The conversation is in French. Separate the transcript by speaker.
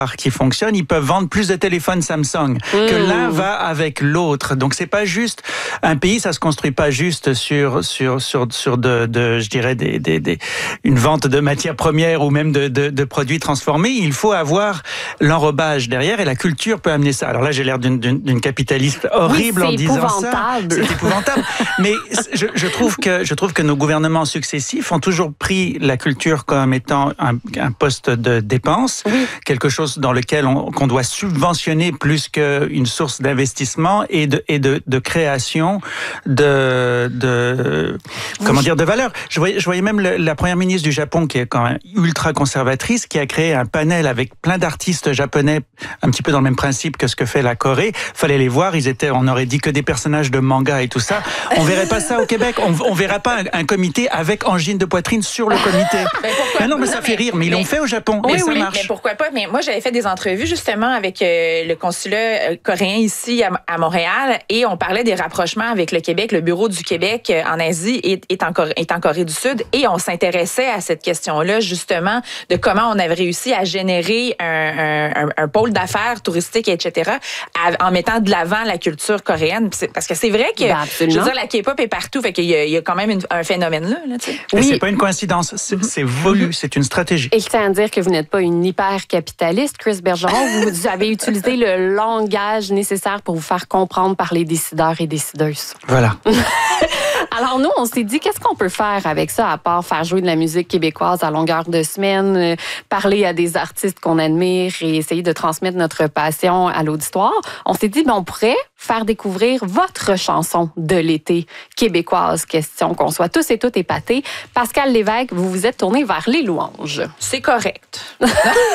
Speaker 1: qui fonctionne, ils peuvent vendre plus de téléphones Samsung, que l'un va avec l'autre. Donc c'est pas juste un pays, ça se construit pas juste sur je dirais une vente de matières premières ou même de produits transformés. Il faut avoir l'enrobage derrière et la culture peut amener ça. Alors là, j'ai l'air d'une capitaliste horrible en disant ça. C'est épouvantable. Mais je trouve que nos gouvernements successifs ont toujours pris la culture comme étant un poste de dépense, quelque chose dans lequel qu'on doit subventionner plus qu'une source d'investissement et de création de valeur. Je voyais même la première ministre du Japon, qui est quand même ultra conservatrice, qui a créé un panel avec plein d'artistes japonais, un petit peu dans le même principe que ce que fait la Corée. Fallait les voir, on aurait dit que des personnages de manga et tout ça. On verrait pas ça au Québec. On verrait pas un comité avec angine de poitrine sur le comité. Mais ça fait rire, mais ils l'ont fait au Japon et ça marche.
Speaker 2: Mais pourquoi pas? Mais moi, j'avais fait des entrevues justement avec le consulat coréen ici à Montréal et on parlait des rapprochements avec le Québec. Le bureau du Québec en Asie est en Corée du Sud et on s'intéressait à cette question-là justement de comment on avait réussi à générer un pôle d'affaires touristique, etc., en mettant de l'avant la culture coréenne. Parce que c'est vrai que, je veux dire, la K-pop est partout, fait qu'il y a quand même un phénomène là, tu sais.
Speaker 1: Oui. C'est pas une coïncidence, c'est voulu, c'est une stratégie.
Speaker 3: Et je tiens à dire que vous n'êtes pas une hyper-capitaliste, Chris Bergeron. Vous avez utilisé le langage nécessaire pour vous faire comprendre par les décideurs et décideuses.
Speaker 1: Voilà.
Speaker 3: Alors nous, on s'est dit, qu'est-ce qu'on peut faire avec ça, à part faire jouer de la musique québécoise à longueur de semaine, parler à des artistes qu'on admire et essayer de transmettre notre passion à l'auditoire. On s'est dit, on pourrait faire découvrir votre chanson de l'été québécoise, question qu'on soit tous et toutes épatés. Pascal Lévesque, vous vous êtes tourné vers les louanges.
Speaker 2: C'est correct.